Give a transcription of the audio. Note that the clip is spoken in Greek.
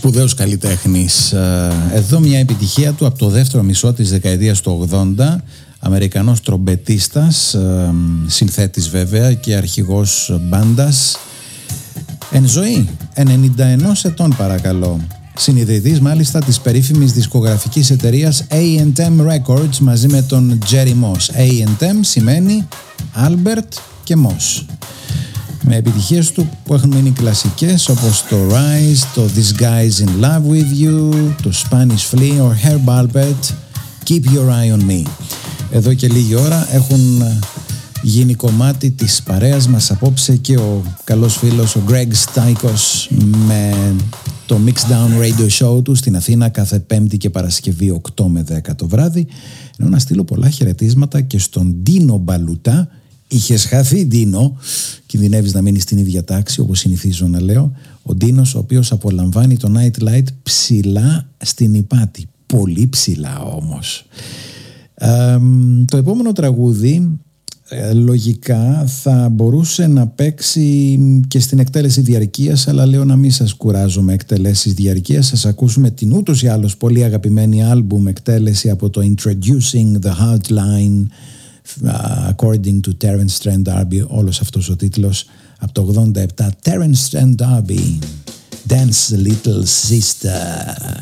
Σπουδαίος καλλιτέχνης. Εδώ μια επιτυχία του από το δεύτερο μισό της δεκαετίας του 80. Αμερικανός τρομπετίστας, συνθέτης βέβαια και αρχηγός μπάντας. Εν ζωή, 91 ετών παρακαλώ. Συνειδητής μάλιστα της περίφημης δισκογραφικής εταιρείας A&M Records μαζί με τον Jerry Moss. A&M σημαίνει Albert και Moss. Με επιτυχίες του που έχουν μείνει κλασικές όπως το Rise, το This Guy's in Love with You, το Spanish Flea, ο Herb Alpert, Keep Your Eye on Me. Εδώ και λίγη ώρα έχουν γίνει κομμάτι της παρέας μας απόψε και ο καλός φίλος ο Greg Stikos με το Mixdown Radio Show του στην Αθήνα κάθε Πέμπτη και Παρασκευή 8 με 10 το βράδυ. Ενώ να στείλω πολλά χαιρετίσματα και στον Ντίνο Μπαλουτά. Είχες χαθεί, Ντίνο, κινδυνεύεις να μείνει στην ίδια τάξη όπως συνηθίζω να λέω. Ο Ντίνος ο οποίος απολαμβάνει το Night Light ψηλά στην Ηπάτη, πολύ ψηλά όμως. Το επόμενο τραγούδι λογικά θα μπορούσε να παίξει και στην εκτέλεση διαρκείας, αλλά λέω να μην σας κουράζω με εκτελέσεις διαρκείας. Σας ακούσουμε την ούτως ή άλλως πολύ αγαπημένη άλμπουμ εκτέλεση από το Introducing the Hardline according to Terence Trent D'Arby, όλος αυτός ο τίτλος από το 87. Terence Trent D'Arby, Dance Little Sister.